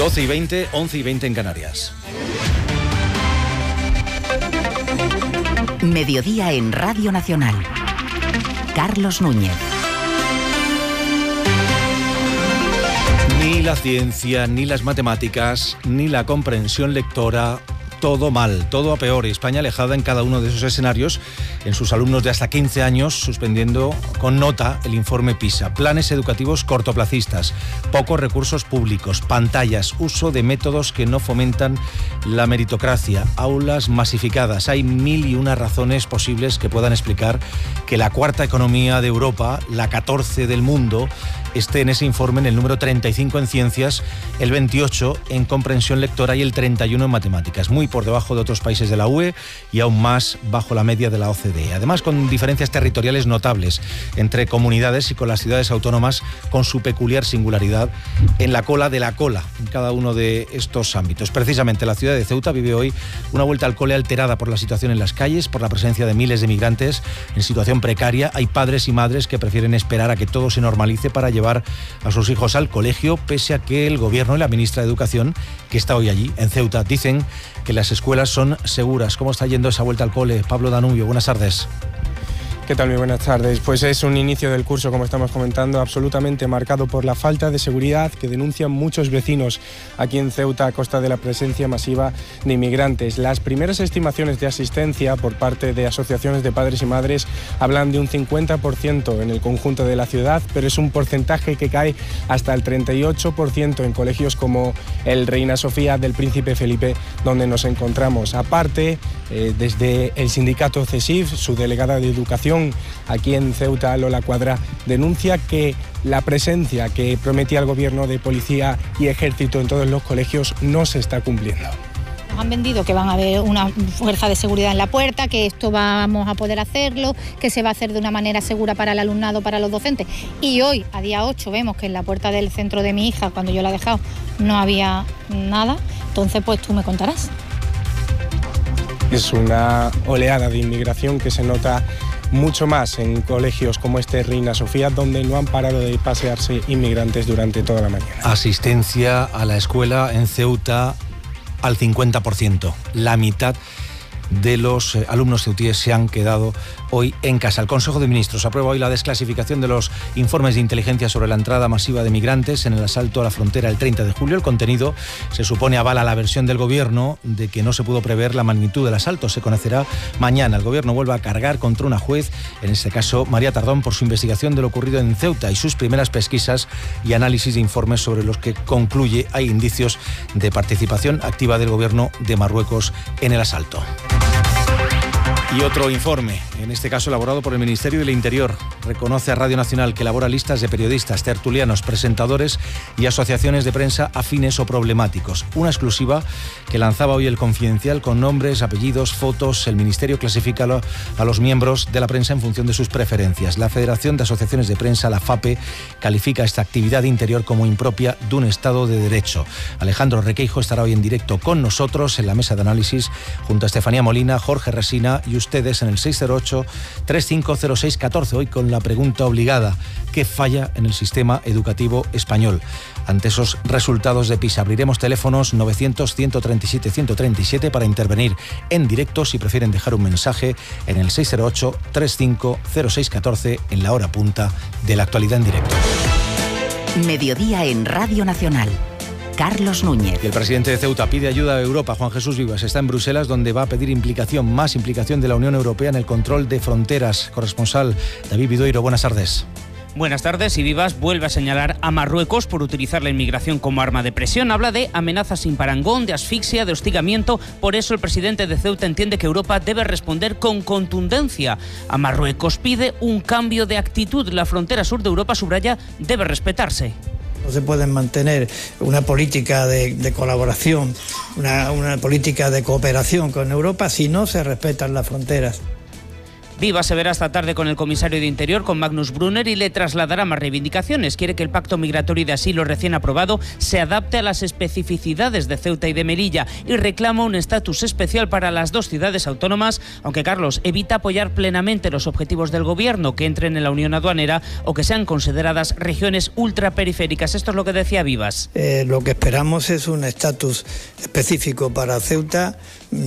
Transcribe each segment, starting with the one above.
12:20, 11:20 en Canarias. Mediodía en Radio Nacional. Carlos Núñez. Ni la ciencia, ni las matemáticas, ni la comprensión lectora, todo mal, todo a peor. España alejada en cada uno de esos escenarios, en sus alumnos de hasta 15 años, suspendiendo con nota el informe PISA. Planes educativos cortoplacistas, pocos recursos públicos, pantallas, uso de métodos que no fomentan la meritocracia, aulas masificadas. Hay 1001 razones posibles que puedan explicar que la cuarta economía de Europa, la 14 del mundo, esté en ese informe en el número 35 en ciencias, el 28 en comprensión lectora y el 31 en matemáticas, muy por debajo de otros países de la UE y aún más bajo la media de la OCDE. Además, con diferencias territoriales notables entre comunidades y con las ciudades autónomas, con su peculiar singularidad en la cola de la cola en cada uno de estos ámbitos. Precisamente la ciudad de Ceuta vive hoy una vuelta al cole alterada por la situación en las calles, por la presencia de miles de migrantes en situación precaria. Hay padres y madres que prefieren esperar a que todo se normalice para llevar a sus hijos al colegio, pese a que el gobierno y la ministra de Educación, que está hoy allí, en Ceuta, dicen que las escuelas son seguras. ¿Cómo está yendo esa vuelta al cole? Pablo Danubio, buenas tardes. ¿Qué tal? Muy buenas tardes. Pues es un inicio del curso, como estamos comentando, absolutamente marcado por la falta de seguridad que denuncian muchos vecinos aquí en Ceuta a costa de la presencia masiva de inmigrantes. Las primeras estimaciones de asistencia por parte de asociaciones de padres y madres hablan de un 50% en el conjunto de la ciudad, pero es un porcentaje que cae hasta el 38% en colegios como el Reina Sofía del Príncipe Felipe, donde nos encontramos. Aparte, desde el sindicato CESIF, su delegada de Educación aquí en Ceuta, Lola Cuadra, denuncia que la presencia que prometía el gobierno de policía y ejército en todos los colegios no se está cumpliendo. Nos han vendido que van a haber una fuerza de seguridad en la puerta, que esto vamos a poder hacerlo, que se va a hacer de una manera segura para el alumnado, para los docentes. Y hoy, a día 8, vemos que en la puerta del centro de mi hija, cuando yo la he dejado, no había nada. Entonces, pues tú me contarás. Es una oleada de inmigración que se nota mucho más en colegios como este Reina Sofía, donde no han parado de pasearse inmigrantes durante toda la mañana. Asistencia a la escuela en Ceuta al 50%, la mitad de los alumnos ceutíes se han quedado hoy en casa. El Consejo de Ministros aprueba hoy la desclasificación de los informes de inteligencia sobre la entrada masiva de migrantes en el asalto a la frontera el 30 de julio. El contenido se supone avala la versión del gobierno de que no se pudo prever la magnitud del asalto. Se conocerá mañana. El gobierno vuelve a cargar contra una juez, en este caso María Tardón, por su investigación de lo ocurrido en Ceuta y sus primeras pesquisas y análisis de informes sobre los que concluye hay indicios de participación activa del gobierno de Marruecos en el asalto. Y otro informe, en este caso elaborado por el Ministerio del Interior, reconoce a Radio Nacional que elabora listas de periodistas, tertulianos, presentadores y asociaciones de prensa afines o problemáticos. Una exclusiva que lanzaba hoy El Confidencial con nombres, apellidos, fotos. El Ministerio clasifica a los miembros de la prensa en función de sus preferencias. La Federación de Asociaciones de Prensa, la FAPE, califica esta actividad de Interior como impropia de un Estado de Derecho. Alejandro Requeijo estará hoy en directo con nosotros en la mesa de análisis junto a Estefanía Molina, Jorge Resina y ustedes en el 608-350614, hoy con la pregunta obligada: ¿qué falla en el sistema educativo español? Ante esos resultados de PISA abriremos teléfonos 900-137-137 para intervenir en directo si prefieren dejar un mensaje en el 608-350614 en la hora punta de la actualidad en directo. Mediodía en Radio Nacional. Carlos Núñez. Y el presidente de Ceuta pide ayuda a Europa. Juan Jesús Vivas está en Bruselas, donde va a pedir más implicación de la Unión Europea en el control de fronteras. Corresponsal David Vidoiro, buenas tardes. Buenas tardes. Y Vivas vuelve a señalar a Marruecos por utilizar la inmigración como arma de presión. Habla de amenazas sin parangón, de asfixia, de hostigamiento. Por eso el presidente de Ceuta entiende que Europa debe responder con contundencia. A Marruecos pide un cambio de actitud. La frontera sur de Europa, subraya, debe respetarse. No se puede mantener una política de colaboración, una política de cooperación con Europa si no se respetan las fronteras. Vivas se verá esta tarde con el comisario de Interior, con Magnus Brunner, y le trasladará más reivindicaciones. Quiere que el pacto migratorio y de asilo recién aprobado se adapte a las especificidades de Ceuta y de Melilla y reclama un estatus especial para las dos ciudades autónomas, aunque Carlos evita apoyar plenamente los objetivos del gobierno, que entren en la Unión Aduanera o que sean consideradas regiones ultraperiféricas. Esto es lo que decía Vivas. Lo que esperamos es un estatus específico para Ceuta.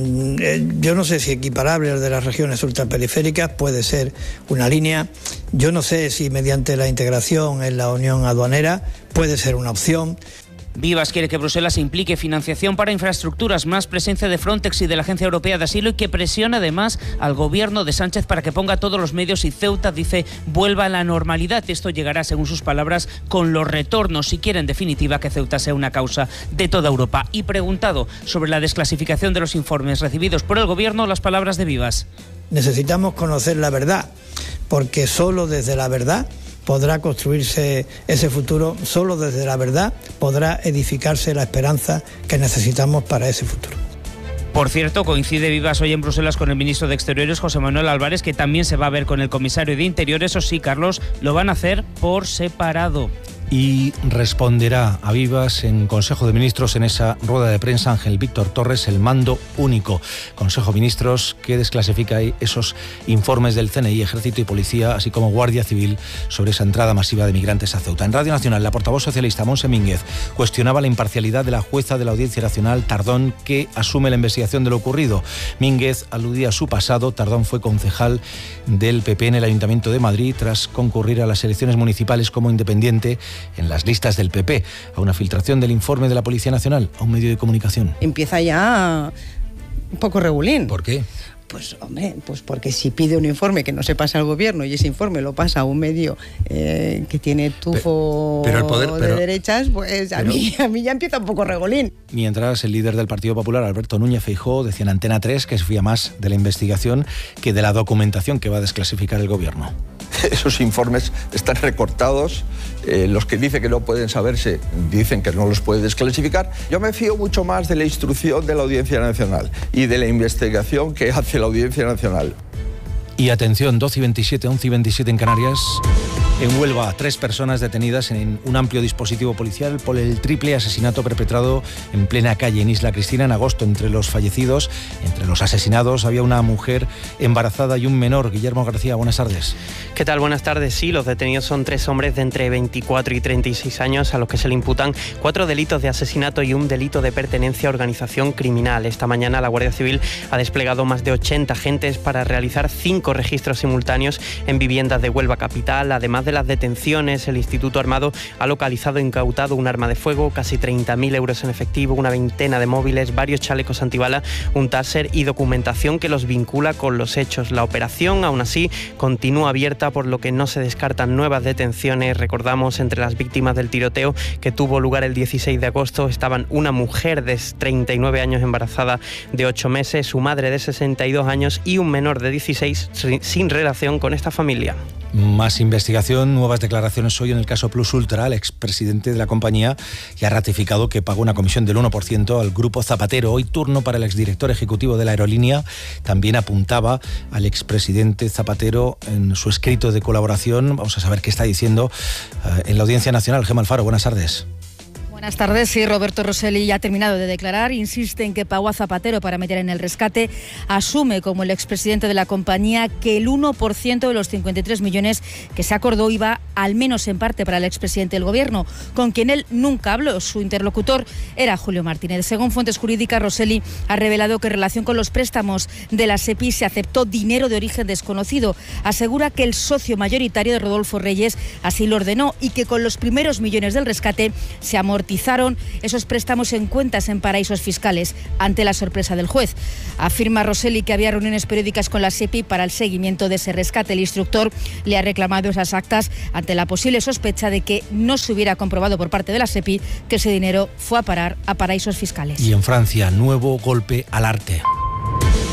Yo no sé si equiparable al de las regiones ultraperiféricas, puede ser una línea. Yo no sé si mediante la integración en la Unión Aduanera puede ser una opción. Vivas quiere que Bruselas implique financiación para infraestructuras, más presencia de Frontex y de la Agencia Europea de Asilo, y que presione además al gobierno de Sánchez para que ponga todos los medios y Ceuta, dice, vuelva a la normalidad. Esto llegará, según sus palabras, con los retornos, si quiere en definitiva que Ceuta sea una causa de toda Europa. Y preguntado sobre la desclasificación de los informes recibidos por el gobierno, las palabras de Vivas. Necesitamos conocer la verdad, porque solo desde la verdad podrá construirse ese futuro, solo desde la verdad podrá edificarse la esperanza que necesitamos para ese futuro. Por cierto, coincide Vivas hoy en Bruselas con el ministro de Exteriores, José Manuel Álvarez, que también se va a ver con el comisario de Interior. Eso sí, Carlos, lo van a hacer por separado. Y responderá a Vivas en Consejo de Ministros en esa rueda de prensa Ángel Víctor Torres, el mando único. Consejo de Ministros que desclasifica esos informes del CNI, Ejército y Policía, así como Guardia Civil, sobre esa entrada masiva de migrantes a Ceuta. En Radio Nacional, la portavoz socialista Montse Mínguez cuestionaba la imparcialidad de la jueza de la Audiencia Nacional, Tardón, que asume la investigación de lo ocurrido. Mínguez aludía a su pasado. Tardón fue concejal del PP en el Ayuntamiento de Madrid tras concurrir a las elecciones municipales como independiente en las listas del PP, a una filtración del informe de la Policía Nacional a un medio de comunicación. Empieza ya un poco regulín. ¿Por qué? Pues hombre, pues porque si pide un informe que no se pasa al gobierno y ese informe lo pasa a un medio que tiene tufo pero el poder, de derechas, pues a mí ya empieza un poco regolín. Mientras el líder del Partido Popular, Alberto Núñez Feijóo, decía en Antena 3 que se fía más de la investigación que de la documentación que va a desclasificar el gobierno. Esos informes están recortados, los que dicen que no pueden saberse dicen que no los puede desclasificar. Yo me fío mucho más de la instrucción de la Audiencia Nacional y de la investigación que hace la Audiencia Nacional. Y atención, 12 y 27, 11 y 27 en Canarias. En Huelva, 3 personas detenidas en un amplio dispositivo policial por el triple asesinato perpetrado en plena calle en Isla Cristina en agosto. Entre los fallecidos, entre los asesinados, había una mujer embarazada y un menor. Guillermo García, buenas tardes. ¿Qué tal? Buenas tardes. Sí, los detenidos son 3 hombres de entre 24 y 36 años a los que se le imputan 4 delitos de asesinato y un delito de pertenencia a organización criminal. Esta mañana la Guardia Civil ha desplegado más de 80 agentes para realizar 5 registros simultáneos en viviendas de Huelva capital. Además de las detenciones, el Instituto Armado ha localizado e incautado un arma de fuego, casi 30.000 euros en efectivo, una veintena de móviles, varios chalecos antibalas, un taser y documentación que los vincula con los hechos. La operación, aún así, continúa abierta, por lo que no se descartan nuevas detenciones. Recordamos, entre las víctimas del tiroteo que tuvo lugar el 16 de agosto estaban una mujer de 39 años embarazada de 8 meses, su madre de 62 años y un menor de 16 sin relación con esta familia. Más investigación, nuevas declaraciones hoy en el caso Plus Ultra. El expresidente de la compañía ya ha ratificado que pagó una comisión del 1% al grupo Zapatero. Hoy turno para el exdirector ejecutivo de la aerolínea. También apuntaba al expresidente Zapatero en su escrito de colaboración. Vamos a saber qué está diciendo en la Audiencia Nacional. Gemma Alfaro, buenas tardes. Buenas tardes. Sí, Roberto Rosselli ya ha terminado de declarar, insiste en que pagó a Zapatero para meter en el rescate, asume como el expresidente de la compañía que el 1% de los 53 millones que se acordó iba al menos en parte para el expresidente del gobierno, con quien él nunca habló. Su interlocutor era Julio Martínez. Según fuentes jurídicas, Rosselli ha revelado que en relación con los préstamos de la SEPI se aceptó dinero de origen desconocido. Asegura que el socio mayoritario de Rodolfo Reyes así lo ordenó y que con los primeros millones del rescate se amortizaron esos préstamos en cuentas en paraísos fiscales, ante la sorpresa del juez. Afirma Rosselli que había reuniones periódicas con la SEPI para el seguimiento de ese rescate. El instructor le ha reclamado esas actas ante la posible sospecha de que no se hubiera comprobado por parte de la SEPI que ese dinero fue a parar a paraísos fiscales. Y en Francia, nuevo golpe al arte.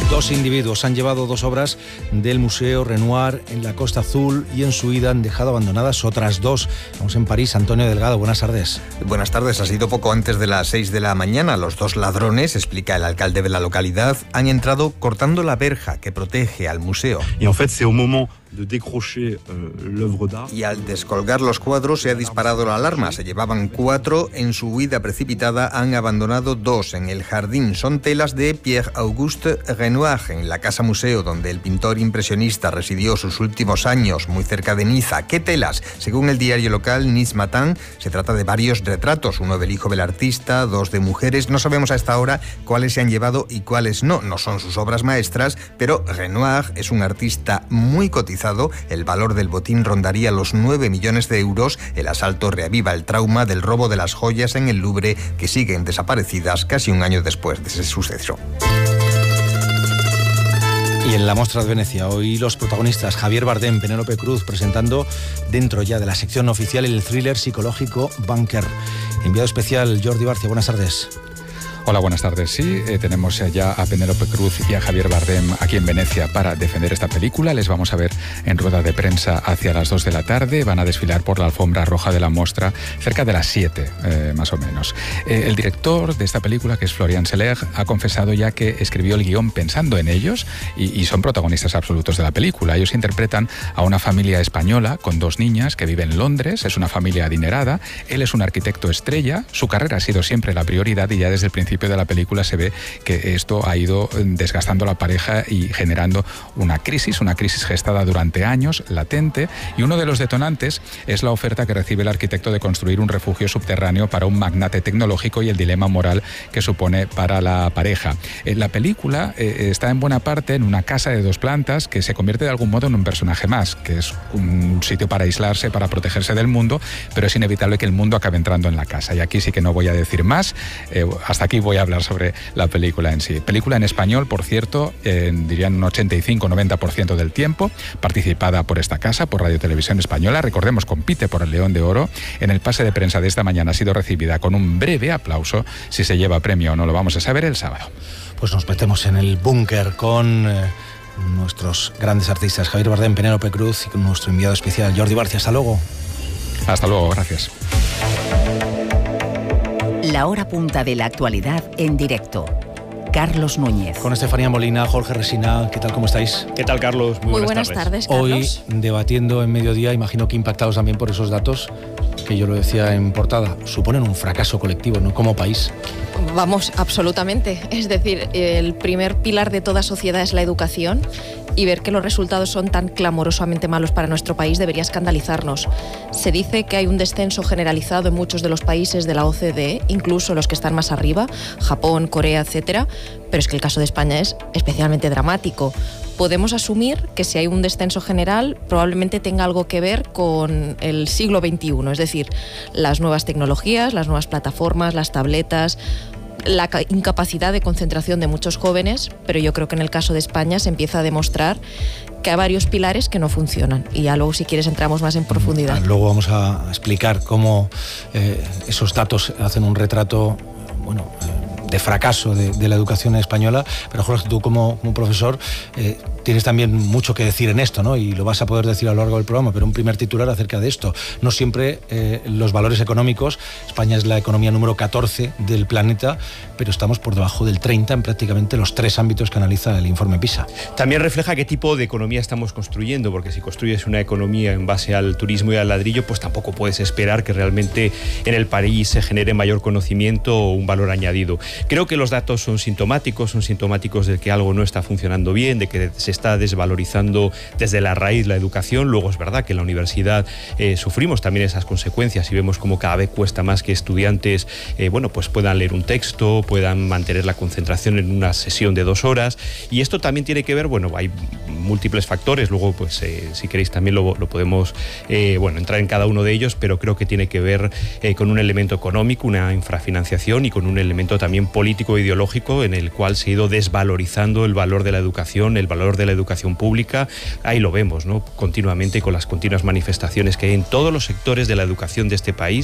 Dos individuos han llevado 2 obras del Museo Renoir en la Costa Azul y en su ida han dejado abandonadas otras 2. Vamos en París. Antonio Delgado, buenas tardes. Buenas tardes. Ha sido poco antes de las 6 de la mañana. Los 2 ladrones, explica el alcalde de la localidad, han entrado cortando la verja que protege al museo. Y en fait, c'est au moment de décrocher l'œuvre d'art. Y al descolgar los cuadros se ha disparado la alarma. Se llevaban 4. En su huida precipitada han abandonado 2 en el jardín. Son telas de Pierre-Auguste Renoir, en la casa museo donde el pintor impresionista residió sus últimos años, muy cerca de Niza. ¿Qué telas? Según el diario local Nice Matin, se trata de varios retratos, uno del hijo del artista, 2 de mujeres. No sabemos a esta hora cuáles se han llevado y cuáles no. No son sus obras maestras, pero Renoir es un artista muy cotizado. El valor del botín rondaría los 9 millones de euros. El asalto reaviva el trauma del robo de las joyas en el Louvre, que siguen desaparecidas casi un año después de ese suceso. Y en la Mostra de Venecia, hoy los protagonistas Javier Bardem, Penélope Cruz, presentando dentro ya de la sección oficial el thriller psicológico Bunker. Enviado especial Jordi Barcia, buenas tardes. Hola, buenas tardes. Sí, tenemos ya a Penélope Cruz y a Javier Bardem aquí en Venecia para defender esta película. Les vamos a ver en rueda de prensa hacia las 2 de la tarde. Van a desfilar por la alfombra roja de la Mostra cerca de las 7, más o menos. El director de esta película, que es Florian Seller, ha confesado ya que escribió el guión pensando en ellos y son protagonistas absolutos de la película. Ellos interpretan a una familia española con 2 niñas que vive en Londres. Es una familia adinerada. Él es un arquitecto estrella. Su carrera ha sido siempre la prioridad y ya desde el principio de la película se ve que esto ha ido desgastando la pareja y generando una crisis gestada durante años, latente, y uno de los detonantes es la oferta que recibe el arquitecto de construir un refugio subterráneo para un magnate tecnológico y el dilema moral que supone para la pareja. La película está en buena parte en una casa de 2 plantas que se convierte de algún modo en un personaje más, que es un sitio para aislarse, para protegerse del mundo, pero es inevitable que el mundo acabe entrando en la casa. Y aquí sí que no voy a decir más. Hasta aquí voy a hablar sobre la película en sí. Película en español, por cierto, dirían un 85-90% del tiempo, participada por esta casa, por Radio Televisión Española. Recordemos, compite por el León de Oro. En el pase de prensa de esta mañana ha sido recibida con un breve aplauso. Si se lleva premio o no lo vamos a saber el sábado. Pues nos metemos en el búnker con nuestros grandes artistas, Javier Bardem, Penélope Cruz, y con nuestro enviado especial, Jordi Barcia. Hasta luego. Hasta luego, gracias. La hora punta de la actualidad en directo. Carlos Núñez. Con Estefanía Molina, Jorge Resina, ¿qué tal? ¿Cómo estáis? ¿Qué tal, Carlos? Muy buenas tardes, Carlos. Hoy, debatiendo en mediodía, imagino que impactados también por esos datos, que yo lo decía en portada, suponen un fracaso colectivo, ¿no? Como país. Vamos, absolutamente. Es decir, el primer pilar de toda sociedad es la educación, y ver que los resultados son tan clamorosamente malos para nuestro país debería escandalizarnos. Se dice que hay un descenso generalizado en muchos de los países de la OCDE, incluso los que están más arriba, Japón, Corea, etcétera, pero es que el caso de España es especialmente dramático. Podemos asumir que si hay un descenso general probablemente tenga algo que ver con el siglo XXI, es decir, las nuevas tecnologías, las nuevas plataformas, las tabletas, la incapacidad de concentración de muchos jóvenes, pero yo creo que en el caso de España se empieza a demostrar que hay varios pilares que no funcionan, y ya luego, si quieres, entramos más en profundidad. Luego vamos a explicar cómo esos datos hacen un retrato, de fracaso de la educación española, pero Jorge, tú como profesor tienes también mucho que decir en esto, ¿no? Y lo vas a poder decir a lo largo del programa, pero un primer titular acerca de esto. No siempre los valores económicos, España es la economía número 14 del planeta, pero estamos por debajo del 30 en prácticamente los 3 ámbitos que analiza el informe PISA. También refleja qué tipo de economía estamos construyendo, porque si construyes una economía en base al turismo y al ladrillo, pues tampoco puedes esperar que realmente en el país se genere mayor conocimiento o un valor añadido. Creo que los datos son sintomáticos de que algo no está funcionando bien, de que se está desvalorizando desde la raíz la educación. Luego es verdad que en la universidad sufrimos también esas consecuencias y vemos como cada vez cuesta más que estudiantes pues puedan leer un texto, puedan mantener la concentración en una sesión de 2 horas, y esto también tiene que ver, hay múltiples factores, luego pues si queréis también lo podemos entrar en cada uno de ellos, pero creo que tiene que ver con un elemento económico, una infrafinanciación, y con un elemento también político e ideológico en el cual se ha ido desvalorizando el valor de la educación, el valor de la educación pública. Ahí lo vemos, ¿no? Continuamente, con las continuas manifestaciones que hay en todos los sectores de la educación de este país.